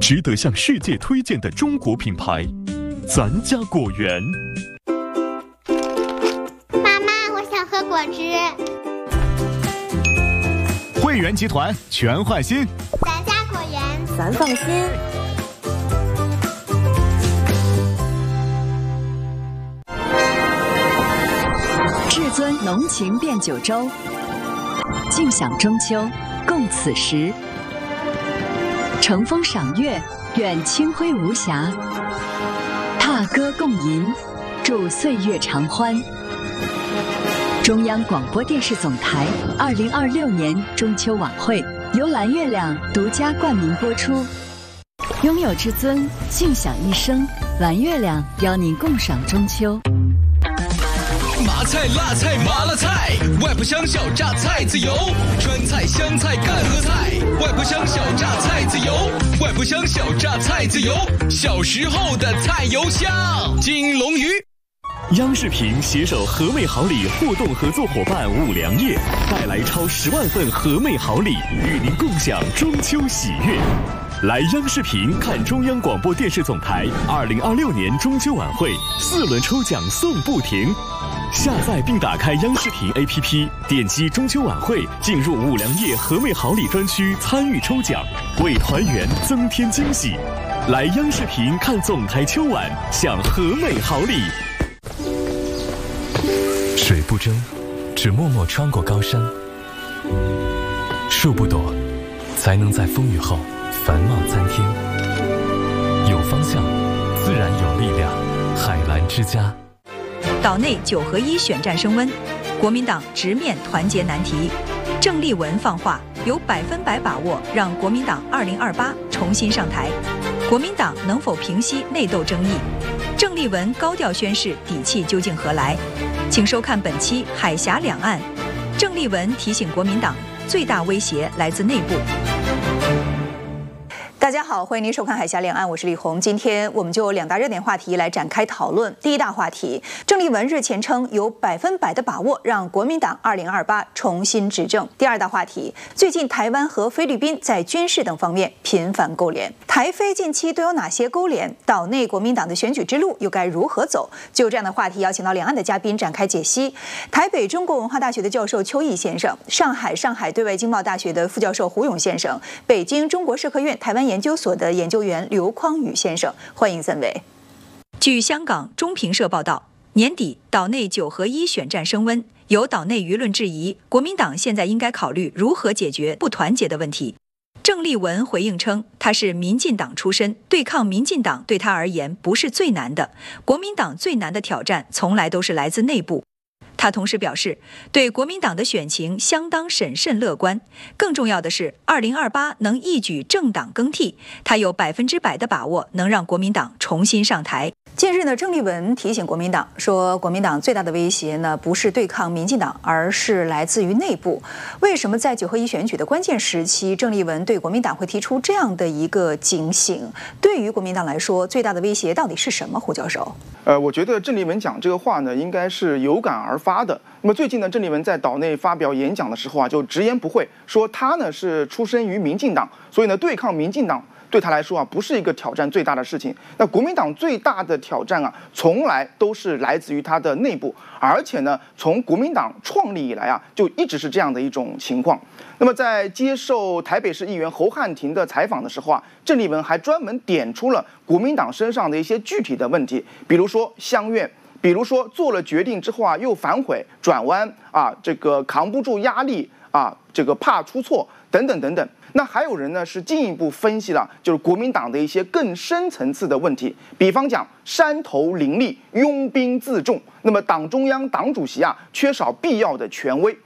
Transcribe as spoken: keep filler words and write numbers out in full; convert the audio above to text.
值得向世界推荐的中国品牌，咱家果园。 妈妈，我想喝果汁。 汇源集团全换新， 咱家果园， 咱放心。 至尊浓情变九州，尽享中秋，共此时。乘风赏月，愿清辉无瑕；踏歌共吟，祝岁月长欢。中央广播电视总台二零二六年中秋晚会由蓝月亮独家冠名播出。拥有至尊，尽享一生。蓝月亮邀您共赏中秋。 麻菜、辣菜、麻辣菜，外婆乡小榨菜籽油；川菜、湘菜、赣和菜，外婆乡小榨菜籽油，外婆乡小榨菜籽油，小时候的菜油香。金龙鱼。 央视频携手和美好礼互动合作伙伴五粮液，带来超十万份和美好礼，与您共享中秋喜悦。来央视频看中央广播电视总台二零二六年中秋晚会，四轮抽奖送不停。下载并打开央视频 A P P， 点击中秋晚会，进入五粮液和美好礼专区参与抽奖，为团圆增添惊喜。来央视频看总台秋晚，享和美好礼。 水不争，只默默穿过高山；树不躲，才能在风雨后繁茂参天。有方向，自然有力量。海蓝之家。 岛内九合一选战升温，国民党直面团结难题。郑丽文放话，有百分百把握让国民党二零二八重新上台。国民党能否平息内斗争议？郑丽文高调宣示底气究竟何来？请收看本期《海峡两岸》。郑丽文提醒国民党，最大威胁来自内部。大家好，欢迎您收看《海峡两岸》，我是李红。今天我们就两大热点话题来展开讨论。第一大话题，郑丽文日前称有百分百的把握让国民党二零二八重新执政。第二大话题，最近台湾和菲律宾在军事等方面频繁勾连，台菲近期都有哪些勾连？岛内国民党的选举之路又该如何走？就这样的话题，邀请到两岸的嘉宾展开解析。台北中国文化大学的教授邱毅先生，上海上海对外经贸大学的副教授胡勇先生，北京中国社科院台湾研究所的研究员刘匡宇先生，欢迎三位。据香港中评社报道，年底岛内九合一选战升温，有岛内舆论质疑，国民党现在应该考虑如何解决不团结的问题。郑丽文回应称，他是民进党出身，对抗民进党对他而言不是最难的，国民党最难的挑战从来都是来自内部。他同时表示，对国民党的选情相当审慎乐观，更重要的是二零二八能一举政党更替，他有百分之百的把握能让国民党重新上台。近日呢，郑丽文提醒国民党说，国民党最大的威胁呢不是对抗民进党，而是来自于内部。为什么在九合一选举的关键时期，郑丽文对国民党会提出这样的一个警醒？对于国民党来说，最大的威胁到底是什么？胡教授， 呃，我觉得郑丽文讲这个话呢，应该是有感而发的。那么最近呢，郑丽文在岛内发表演讲的时候啊，就直言不讳说，他呢是出身于民进党，所以呢对抗民进党对他来说啊，不是一个挑战最大的事情。那国民党最大的挑战啊，从来都是来自于他的内部，而且呢，从国民党创立以来啊，就一直是这样的一种情况。那么在接受台北市议员侯汉廷的采访的时候啊，郑丽文还专门点出了国民党身上的一些具体的问题，比如说乡愿。比如说做了决定之后啊，又反悔转弯啊，这个扛不住压力啊，这个怕出错等等等等。那还有人呢是进一步分析了，就是国民党的一些更深层次的问题，比方讲山头林立、拥兵自重，那么党中央、党主席啊缺少必要的权威。